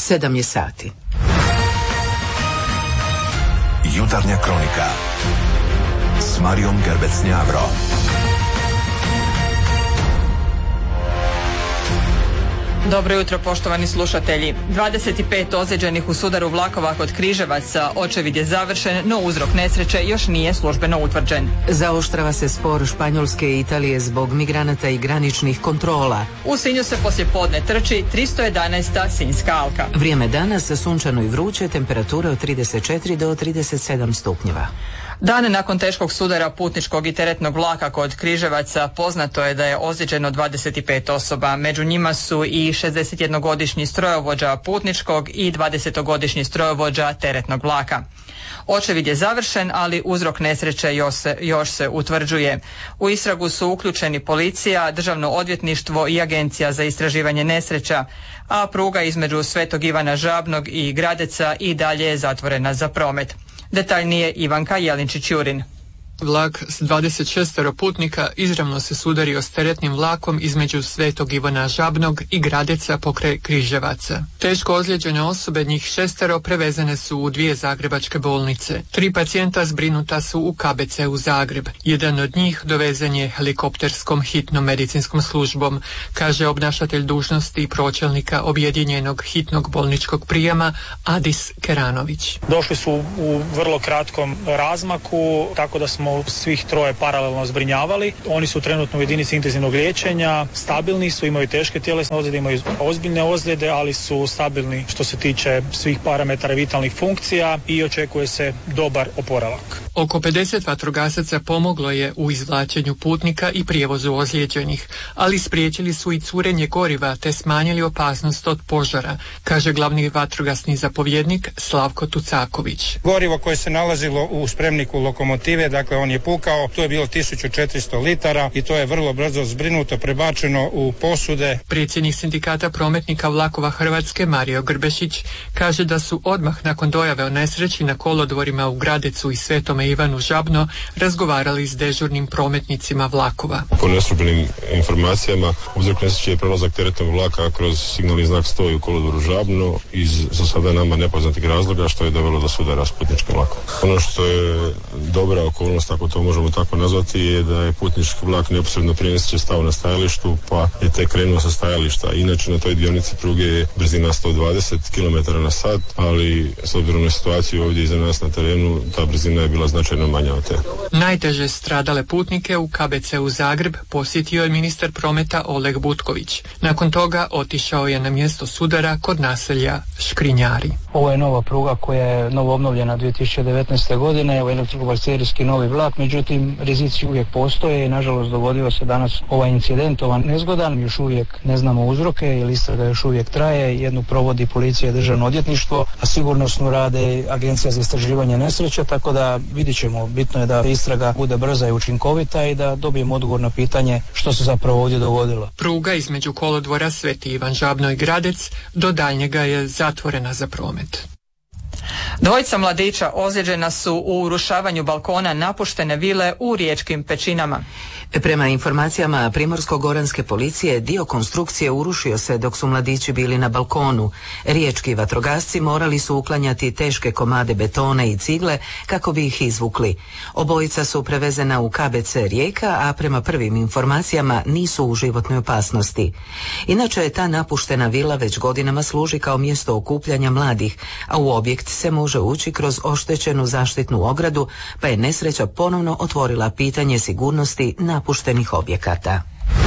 7 je sati. Jutarnja kronika s Marijom Gerbec-Njavro. Dobro jutro, poštovani slušatelji. 25 ozlijeđenih u sudaru vlakova kod Križevaca. Očevid je završen, no uzrok nesreće još nije službeno utvrđen. Zaoštrava se spor Španjolske i Italije zbog migranata i graničnih kontrola. U Sinju se poslijepodne trči 311. Sinjska alka. Vrijeme danas sunčano i vruće, temperature od 34 do 37 stupnjeva. Dan nakon teškog sudara putničkog i teretnog vlaka kod Križevaca poznato je da je ozlijeđeno 25 osoba. Među njima su i 61-godišnji strojovođa putničkog i 20-godišnji strojovođa teretnog vlaka. Očevid je završen, ali uzrok nesreće još se utvrđuje. U istragu su uključeni policija, Državno odvjetništvo i Agencija za istraživanje nesreća, a pruga između Svetog Ivana Žabnog i Gradeca i dalje je zatvorena za promet. Detaljnije Ivanka Jelinčić-Jurin. Vlak s 26 putnika izravno se sudario s teretnim vlakom između Svetog Ivana Žabnog i Gradeca pokraj Križevaca. Teško ozlijeđene osobe, njih 6, prevezene su u 2 zagrebačke bolnice. 3 pacijenta zbrinuta su u KBC u Zagreb. Jedan od njih dovezen je helikopterskom hitnom medicinskom službom, kaže obnašatelj dužnosti i pročelnika objedinjenog hitnog bolničkog prijema Adis Keranović. Došli su u vrlo kratkom razmaku, tako da smo svih 3 paralelno zbrinjavali. Oni su trenutno u jedinici intenzivnog liječenja, stabilni su, imaju teške tjelesne ozljede, imaju ozbiljne ozljede, ali su stabilni što se tiče svih parametara vitalnih funkcija i očekuje se dobar oporavak. Oko 50 vatrogasaca pomoglo je u izvlačenju putnika i prijevozu ozlijeđenih, ali spriječili su i curenje goriva te smanjili opasnost od požara, kaže glavni vatrogasni zapovjednik Slavko Tucaković. Gorivo koje se nalazilo u spremniku lokomotive, dakle on je pukao, to je bilo 1400 litara i to je vrlo brzo zbrinuto, prebačeno u posude. Predsjednik sindikata prometnika vlakova Hrvatske Mario Grbešić kaže da su odmah nakon dojave o nesreći na kolodvorima u Gradecu i Svetome Ivanu Žabno razgovarali s dežurnim prometnicima vlakova. Po neslužbenim informacijama uzrok nesreće je prelazak teretnog vlaka kroz signalni znak 100 u kolodvoru Žabno iz za sada nama nepoznatih razloga što je dovelo do sudara s putničkim vlakom. Ono što je dobra okolnost, ako to možemo tako nazvati, je da je putnički vlak neposredno prije nesreće stao na stajalištu pa je tek krenuo sa stajališta. Inače na toj dionici pruge je brzina 120 km/h, ali s obzirom na situaciju ovdje iza nas na terenu, ta brzina je bila značajno manja od te. Najteže stradale putnike u KBC u Zagreb posjetio je ministar prometa Oleg Butković. Nakon toga otišao je na mjesto sudara kod naselja Škrinjari. Ovo je nova pruga koja je novo obnovljena 2019. godine, ovo je elektrobarcerijski novi vlak, međutim rizici uvijek postoje i nažalost dogodio se danas ovaj incident, ovaj nezgodan, još uvijek ne znamo uzroke jer istraga još uvijek traje, jednu provodi policija i Državno odvjetništvo, a sigurnosnu rade Agencija za istraživanje nesreće, tako da vidjet ćemo, bitno je da istraga bude brza i učinkovita i da dobijemo odgovor na pitanje što se zapravo ovdje dogodilo. Pruga između kolodvora Sveti Ivan Žabno i Gradec do daljnjega je zatvorena za promet. 2 mladića ozlijeđena su u urušavanju balkona napuštene vile u Riječkim Pećinama. Prema informacijama Primorsko-goranske policije, dio konstrukcije urušio se dok su mladići bili na balkonu. Riječki vatrogasci morali su uklanjati teške komade betona i cigle kako bi ih izvukli. Obojica su prevezena u KBC Rijeka, a prema prvim informacijama nisu u životnoj opasnosti. Inače je ta napuštena vila već godinama služi kao mjesto okupljanja mladih, a u objekt se može ući kroz oštećenu zaštitnu ogradu, pa je nesreća ponovno otvorila pitanje sigurnosti napuštenih objekata.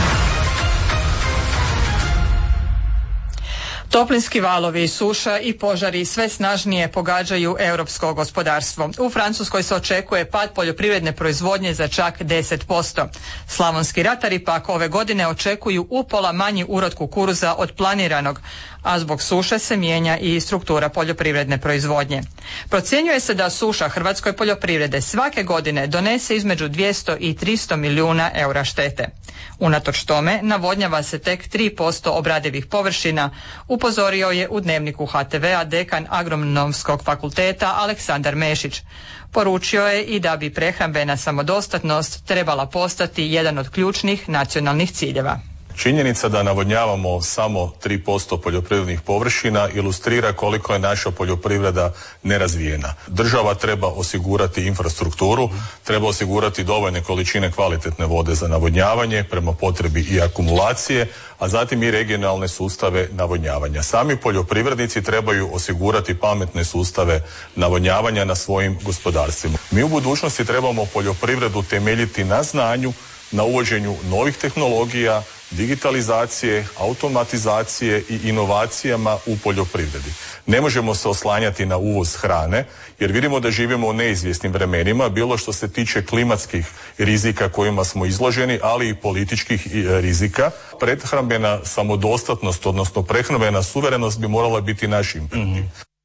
Toplinski valovi, suša i požari sve snažnije pogađaju europsko gospodarstvo. U Francuskoj se očekuje pad poljoprivredne proizvodnje za čak 10%. Slavonski ratari pak ove godine očekuju upola manji urod kukuruza od planiranog, a zbog suše se mijenja i struktura poljoprivredne proizvodnje. Procjenjuje se da suša hrvatskoj poljoprivrede svake godine donese između 200 i 300 milijuna eura štete. Unatoč tome, navodnjava se tek 3% obradivih površina, upozorio je u Dnevniku HTV-a dekan Agronomskog fakulteta Aleksandar Mešić. Poručio je i da bi prehrambena samodostatnost trebala postati jedan od ključnih nacionalnih ciljeva. Činjenica da navodnjavamo samo 3% poljoprivrednih površina ilustrira koliko je naša poljoprivreda nerazvijena. Država treba osigurati infrastrukturu, treba osigurati dovoljne količine kvalitetne vode za navodnjavanje, prema potrebi i akumulacije, a zatim i regionalne sustave navodnjavanja. Sami poljoprivrednici trebaju osigurati pametne sustave navodnjavanja na svojim gospodarstvima. Mi u budućnosti trebamo poljoprivredu temeljiti na znanju, na uvođenju novih tehnologija, digitalizacije, automatizacije i inovacijama u poljoprivredi. Ne možemo se oslanjati na uvoz hrane, jer vidimo da živimo u neizvjesnim vremenima, bilo što se tiče klimatskih rizika kojima smo izloženi, ali i političkih rizika. Prehrambena samodostatnost, odnosno prehrambena suverenost bi morala biti naš imperativ.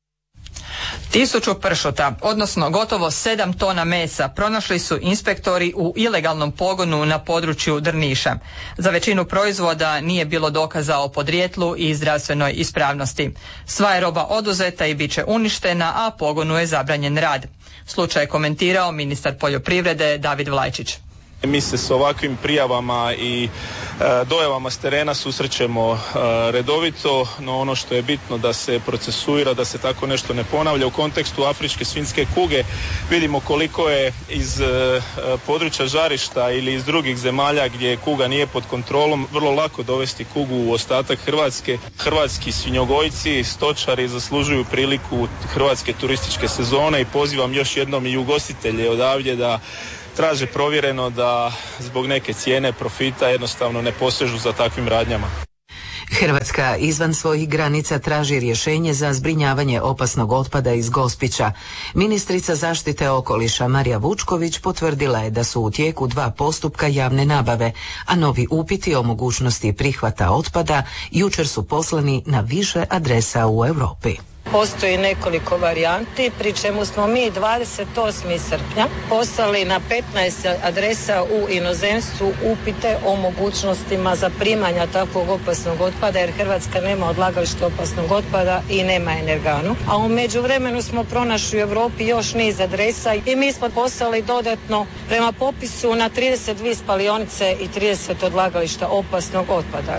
1000 pršuta, odnosno gotovo 7 tona mesa, pronašli su inspektori u ilegalnom pogonu na području Drniša. Za većinu proizvoda nije bilo dokaza o podrijetlu i zdravstvenoj ispravnosti. Sva je roba oduzeta i bit će uništena, a pogonu je zabranjen rad. Slučaj je komentirao ministar poljoprivrede David Vlajčić. Mi se s ovakvim prijavama i dojavama s terena susrećemo redovito, no ono što je bitno da se procesuira, da se tako nešto ne ponavlja. U kontekstu afričke svinjske kuge vidimo koliko je iz područja žarišta ili iz drugih zemalja gdje kuga nije pod kontrolom vrlo lako dovesti kugu u ostatak Hrvatske. Hrvatski svinjogojci, stočari zaslužuju priliku hrvatske turističke sezone i pozivam još jednom i ugostitelje odavdje da traže provjereno, da zbog neke cijene profita jednostavno ne posežu za takvim radnjama. Hrvatska izvan svojih granica traži rješenje za zbrinjavanje opasnog otpada iz Gospića. Ministrica zaštite okoliša Marija Vučković potvrdila je da su u tijeku 2 postupka javne nabave, a novi upiti o mogućnosti prihvata otpada jučer su poslani na više adresa u Europi. Postoji nekoliko varijanti, pri čemu smo mi 28. srpnja poslali na 15 adresa u inozemstvu upite o mogućnostima zaprimanja takvog opasnog otpada, jer Hrvatska nema odlagalište opasnog otpada i nema energanu. A u međuvremenu smo pronašli u Europi još niz adresa i mi smo poslali dodatno prema popisu na 32 spalionice i 30 odlagališta opasnog otpada.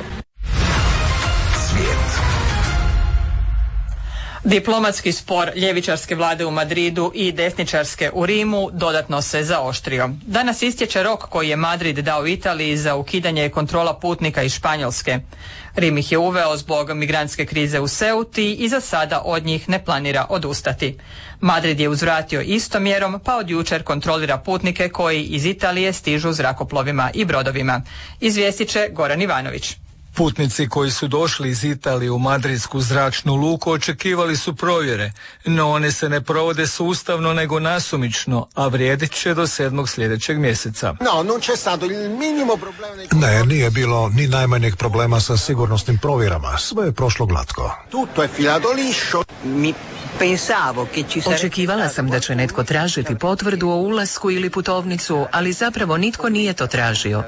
Diplomatski spor ljevičarske vlade u Madridu i desničarske u Rimu dodatno se zaoštrio. Danas istječe rok koji je Madrid dao Italiji za ukidanje kontrola putnika iz Španjolske. Rim ih je uveo zbog migrantske krize u Ceuti i za sada od njih ne planira odustati. Madrid je uzvratio istom mjerom, pa od jučer kontrolira putnike koji iz Italije stižu zrakoplovima i brodovima. Izvijestit će Goran Ivanović. Putnici koji su došli iz Italije u madridsku zračnu luku očekivali su provjere, no one se ne provode sustavno nego nasumično, a vrijedit će do 7. sljedećeg mjeseca. Ne, nije bilo ni najmanjeg problema sa sigurnosnim provjerama. Sve je prošlo glatko. Očekivala sam da će netko tražiti potvrdu o ulasku ili putovnicu, ali zapravo nitko nije to tražio.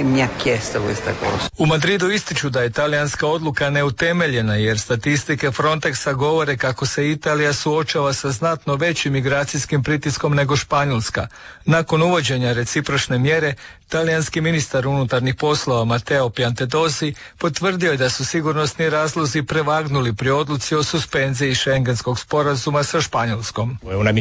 U Madridu ističu da je talijanska odluka neutemeljena, jer statistike Frontexa govore kako se Italija suočava sa znatno većim migracijskim pritiskom nego Španjolska. Nakon uvođenja recipročne mjere, talijanski ministar unutarnjih poslova Matteo Piantedosi potvrdio je da su sigurnosni razlozi prevagnuli pri odluci o suspenziji šengenskog sporazuma sa Španjolskom.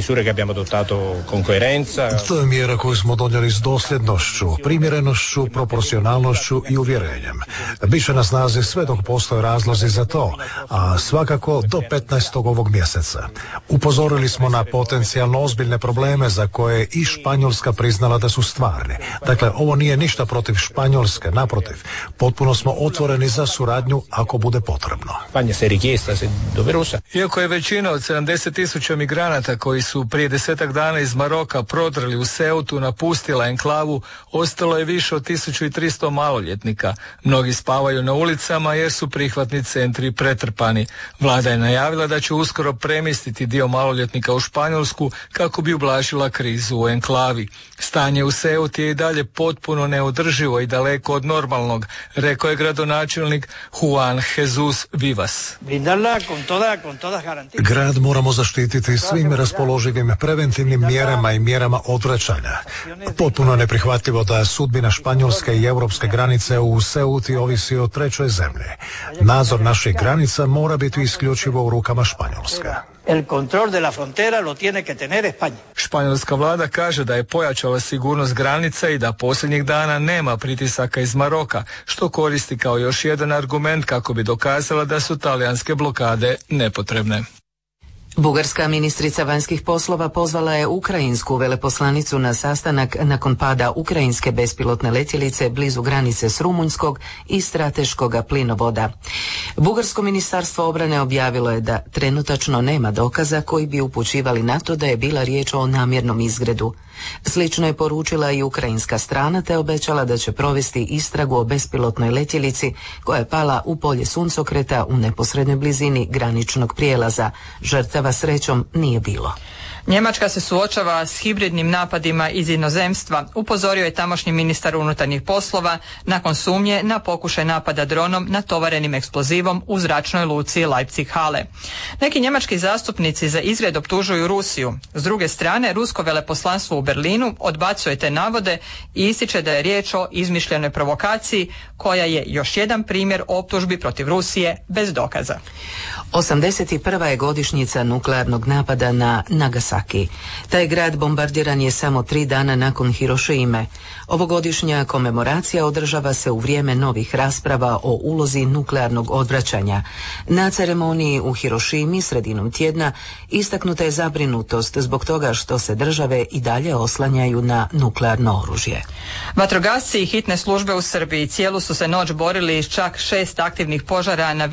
To je mjera koju smo donijeli s dosljednošću, primjerenošću, proporcionalnošću i uvjerenjem. Biće na snazi sve dok postoje razlozi za to, a svakako do 15. ovog mjeseca. Upozorili smo na potencijalno ozbiljne probleme za koje je i Španjolska priznala da su stvarni. Dakle, ovo nije ništa protiv Španjolske, naprotiv. Potpuno smo otvoreni za suradnju ako bude potrebno. Iako je većina od 70.000 migranata koji su prije 10 dana iz Maroka prodrli u Ceutu napustila enklavu, ostalo je više od 1300 maloljetnika. Mnogi spavaju na ulicama jer su prihvatni centri pretrpani. Vlada je najavila da će uskoro premjestiti dio maloljetnika u Španjolsku kako bi ublažila krizu u enklavi. Stanje u Ceuti je i dalje potpuno neodrživo i daleko od normalnog, rekao je gradonačelnik Juan Jesus Vivas. Grad grad moramo zaštititi svim raspoloživim preventivnim mjerama i mjerama odvraćanja. Potpuno neprihvatljivo da sudbina španjolske i europske granice u Ceuti ovisi o trećoj zemlji. Nadzor naših granica mora biti isključivo u rukama Španjolske. El control de la frontera lo tiene que tener España. Španjolska vlada kaže da je pojačala sigurnost granica i da posljednjih dana nema pritisaka iz Maroka, što koristi kao još jedan argument kako bi dokazala da su talijanske blokade nepotrebne. Bugarska ministrica vanjskih poslova pozvala je ukrajinsku veleposlanicu na sastanak nakon pada ukrajinske bespilotne letjelice blizu granice s Rumunjskog i strateškog plinovoda. Bugarsko ministarstvo obrane objavilo je da trenutačno nema dokaza koji bi upućivali na to da je bila riječ o namjernom izgredu. Slično je poručila i ukrajinska strana te obećala da će provesti istragu o bespilotnoj letjelici koja je pala u polje suncokreta u neposrednoj blizini graničnog prijelaza. Žrtava srećom nije bilo. Njemačka se suočava s hibridnim napadima iz inozemstva, upozorio je tamošnji ministar unutarnjih poslova nakon sumnje na pokušaj napada dronom natovarenim eksplozivom u zračnoj luci Leipzig-Halle. Neki njemački zastupnici za izgred optužuju Rusiju. S druge strane, rusko veleposlanstvo u Berlinu odbacuje te navode i ističe da je riječ o izmišljenoj provokaciji koja je još jedan primjer optužbi protiv Rusije bez dokaza. 81. je godišnjica nuklearnog napada na Nagasaki. Taj grad bombardiran je samo 3 dana nakon Hirošime. Ovogodišnja komemoracija održava se u vrijeme novih rasprava o ulozi nuklearnog odvraćanja. Na ceremoniji u Hirošimi sredinom tjedna istaknuta je zabrinutost zbog toga što se države i dalje oslanjaju na nuklearno oružje. Vatrogasci i hitne službe u Srbiji cijelu su se noć borili s čak 6 aktivnih požara na